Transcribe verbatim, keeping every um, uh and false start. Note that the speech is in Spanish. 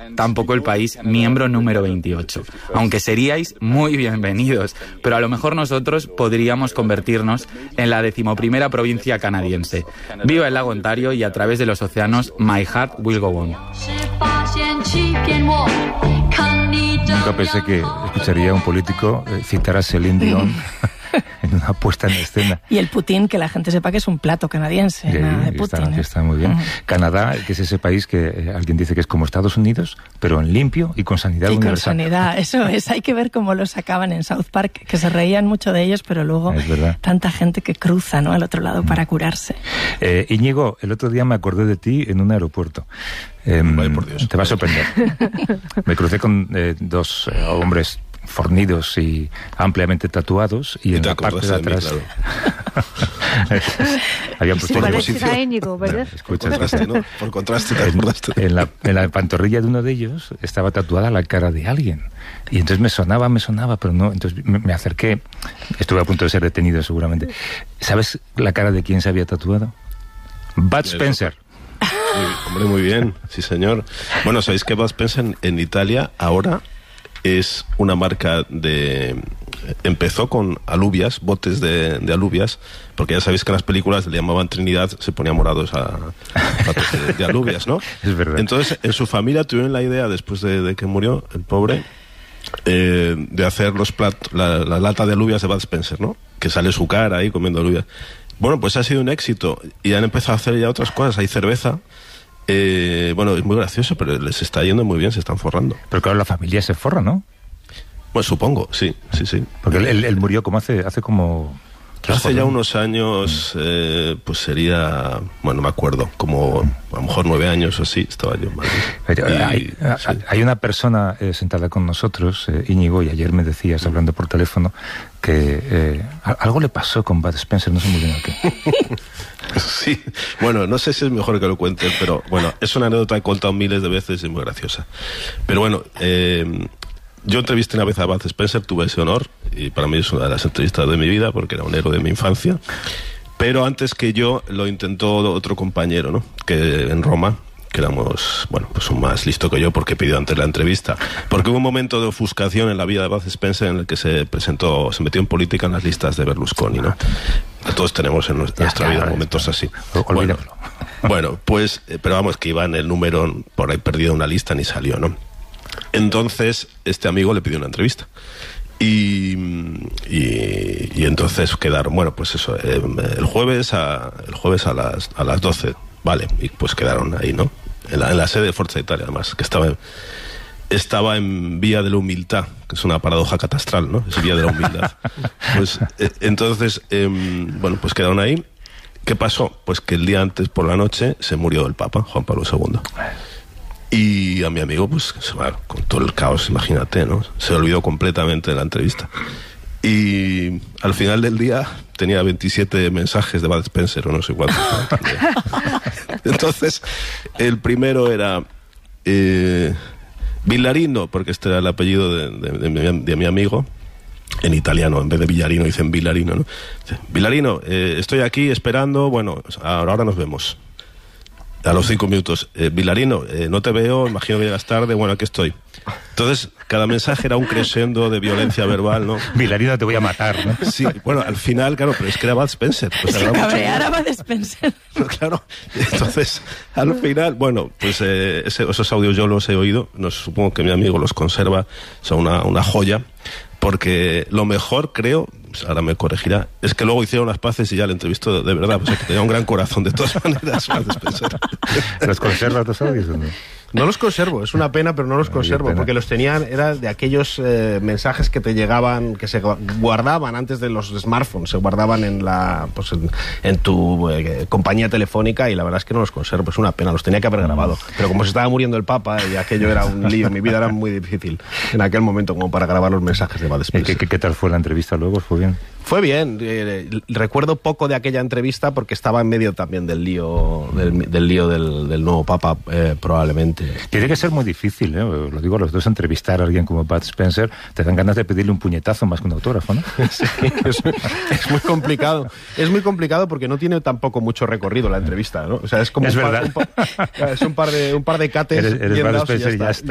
tampoco el país miembro número veintiocho. Aunque seríais muy bienvenidos, pero a lo mejor nosotros podríamos convertirnos en la decimoprimera provincia canadiense. Viva el lago Ontario y a través de los océanos, my heart will go on. Nunca pensé que escucharía a un político eh, citar a Celine Dion en una puesta en escena. Y el Putin, que la gente sepa que es un plato canadiense, Sí, nada de que Putin. está, ¿eh? que está muy bien. Uh-huh. Canadá, que es ese país que eh, alguien dice que es como Estados Unidos, pero en limpio y con sanidad Y con universal. sanidad, eso es. Hay que ver cómo lo sacaban en South Park, que se reían mucho de ellos, pero luego Es verdad. tanta gente que cruza, ¿no?, al otro lado para curarse. Eh, Íñigo, el otro día me acordé de ti en un aeropuerto. Eh, Ay, por Dios. Te va a sorprender. Me crucé con eh, dos eh, hombres fornidos y ampliamente tatuados y, Y en te la parte de acordaste de mí, atrás había Se puesto parece a Íñigo, ¿verdad? Escucha, Por contraste, ¿no? Por contraste te acordaste. en, en, la, en la pantorrilla de uno de ellos estaba tatuada la cara de alguien. Y entonces me sonaba, me sonaba, pero no. Entonces me, me acerqué. Estuve a punto de ser detenido seguramente. ¿Sabes la cara de quién se había tatuado? Bud Spencer. Muy, hombre, muy bien, sí señor. Bueno, sabéis que Bud Spencer en, en Italia ahora es una marca de... Empezó con alubias, botes de, de alubias, porque ya sabéis que en las películas le llamaban Trinidad, se ponía morados a, a botes de, de alubias, ¿no? Es verdad. Entonces, en su familia tuvieron la idea, después de, de que murió el pobre, eh, de hacer los platos, la, la lata de alubias de Bud Spencer, ¿no? Que sale su cara ahí comiendo alubias. Bueno, pues ha sido un éxito y han empezado a hacer ya otras cosas. Hay cerveza. Eh, bueno, es muy gracioso, pero les está yendo muy bien, se están forrando. Pero claro, la familia se forra, ¿no? Bueno, supongo, sí, sí, sí. Porque él, él- él murió como hace, hace como... tres, Hace cuatro ya años. unos años, eh, pues sería, bueno, no me acuerdo, como a lo mejor nueve años o así, estaba yo en Madrid. Pero, Y, hay, sí. hay una persona eh, sentada con nosotros, eh, Íñigo, y ayer me decías, hablando por teléfono, que eh, a- algo le pasó con Bud Spencer, no sé muy bien a qué. Sí, bueno, no sé si es mejor que lo cuente, pero bueno, es una anécdota que he contado miles de veces y muy graciosa. Pero bueno, eh, yo entrevisté una vez a Bud Spencer, tuve ese honor, y para mí es una de las entrevistas de mi vida, porque era un héroe de mi infancia. Pero antes que yo, lo intentó otro compañero, ¿no? Que en Roma, que éramos, bueno, pues un más listo que yo, porque pidió antes la entrevista. Porque hubo un momento de ofuscación en la vida de Bud Spencer en el que se presentó, se metió en política en las listas de Berlusconi, ¿no? Todos tenemos en nuestra Ya, vida claro, momentos ya. así. O- Bueno, olvídalo. bueno, pues, eh, pero vamos, que iba en el número, por ahí perdido una lista, ni salió, ¿no? Entonces, este amigo le pidió una entrevista. Y, y, y entonces quedaron, bueno, pues eso, eh, el jueves a el jueves a las a las doce, vale, y pues quedaron ahí, ¿no? En la, en la sede de Forza Italia, además, que estaba en, estaba en Vía de la Humildad, que es una paradoja catastral, ¿no? Es Vía de la Humildad. Pues eh, entonces, eh, bueno, pues quedaron ahí. ¿Qué pasó? Pues que el día antes por la noche se murió el Papa, Juan Pablo segundo. Y a mi amigo, pues, bueno, con todo el caos, imagínate, ¿no? Se olvidó completamente de la entrevista. Y al final del día tenía veintisiete mensajes de Bud Spencer o no sé cuántos. Entonces, el primero era eh, Villarino, porque este era el apellido de, de, de, mi, de mi amigo. En italiano, en vez de Villarino dicen Villarino, ¿no? Dice, Villarino, eh, estoy aquí esperando, bueno, ahora, ahora nos vemos. A los cinco minutos, eh, Villarino, eh, no te veo, imagino que llegas tarde, bueno, aquí estoy. Entonces, cada mensaje era un crescendo de violencia verbal, ¿no? Vilarino, te voy a matar, ¿no? Sí, bueno, al final, claro, pero es que era Bud Spencer. Pues Se hablaba mucho- cabreara Bud Spencer. Claro, entonces, al final, bueno, pues eh, ese- esos audios yo los he oído, no, supongo que mi amigo los conserva, son una, una joya, porque lo mejor, creo, pues ahora me corregirá, es que luego hicieron las paces y ya le entrevistó de, de verdad, pues es que tenía un gran corazón de todas maneras. Bud Spencer. ¿Los conservas los audios o no? No los conservo, es una pena, pero no los Ay, conservo, qué pena. porque los tenían, era de aquellos eh, mensajes que te llegaban, que se guardaban antes de los smartphones, se guardaban en la, pues en, en tu eh, compañía telefónica, y la verdad es que no los conservo, es una pena, los tenía que haber grabado. Pero como se estaba muriendo el Papa y aquello era un lío, mi vida era muy difícil en aquel momento como para grabar los mensajes de Bud ¿Y Spencer. qué, qué, qué tal fue la entrevista luego? ¿Fue bien? Fue bien, eh, recuerdo poco de aquella entrevista porque estaba en medio también del lío del, del lío del, del nuevo Papa, eh, probablemente. Tiene que ser muy difícil, ¿eh? Lo digo a los dos, entrevistar a alguien como Bud Spencer, te dan ganas de pedirle un puñetazo más que un autógrafo, ¿no? Sí, es, es muy complicado. Es muy complicado porque no tiene tampoco mucho recorrido la entrevista, ¿no? O sea, es como Es un, par, verdad. un, par, es un par de un par de cates Eres, eres bien Bud dados y ya Spencer y ya está. está.